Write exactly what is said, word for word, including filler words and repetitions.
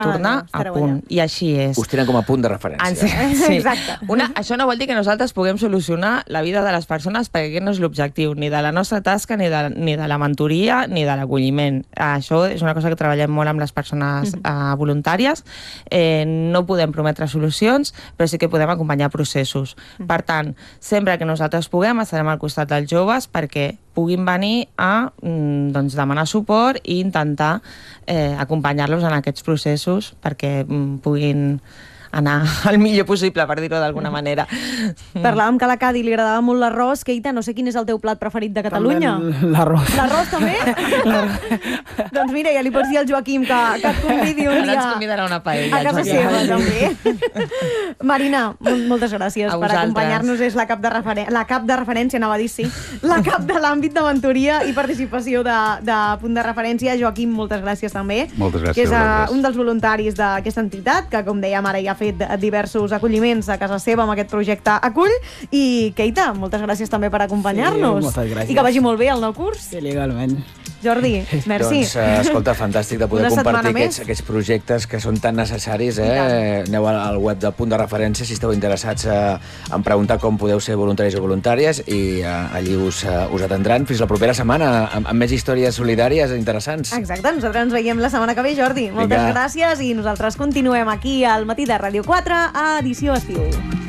tornar ah, no, a punt. Allà. I així és. Us tenen com a punt de referència. Sí. Exacte. Una, això no vol dir que nosaltres puguem solucionar la vida de les persones, perquè aquest no és l'objectiu, ni de la nostra tasca, ni de, ni de la mentoria, ni de l'acolliment. Això és una cosa que treballem molt amb les persones mm -hmm. uh, voluntàries. Eh, no podem prometre solucions, però sí que podem acompanyar processos. Mm -hmm. Per tant, sempre que nosaltres puguem, estarem al costat dels joves perquè puguin venir a doncs, demanar suport i intentar eh, acompanyar-los en aquests processos perquè mm, puguin anar el millor possible, per dir-ho d'alguna manera. Parlàvem que a la Cadi li agradava molt l'arròs. Keita, no sé quin és el teu plat preferit de Catalunya. L'arròs. L'arròs també? Doncs mira, ja li pots dir al Joaquim que, que et convidi un dia... Ara ens convidarà una paella. A casa seva, també. Marina, moltes gràcies per acompanyar-nos. És la cap de, referen la cap de referència, anava a dir, sí. La cap de l'àmbit de mentoria i participació de, de Punt de Referència. Joaquim, moltes gràcies també. Moltes gràcies. Que és uh, un dels voluntaris d'aquesta entitat, que com dèiem ara ja ha fet diversos acolliments a casa seva amb aquest projecte Acull. I Keita, moltes gràcies també per acompanyar-nos. Sí, moltes gràcies. I que vagi molt bé el nou curs. Sí, legalment. Jordi, merci. Doncs, uh, escolta, fantàstic de poder compartir aquests, aquests projectes que són tan necessaris. Eh? Aneu al web del Punt de Referència si esteu interessats uh, en preguntar com podeu ser voluntaris o voluntàries i uh, allí us, uh, us atendran. Fins la propera setmana amb, amb més històries solidàries interessants. Exacte, nosaltres ens veiem la setmana que ve, Jordi. Moltes Vinga. gràcies i nosaltres continuem aquí al Matí de Ràdio quatre a Edició Estiu.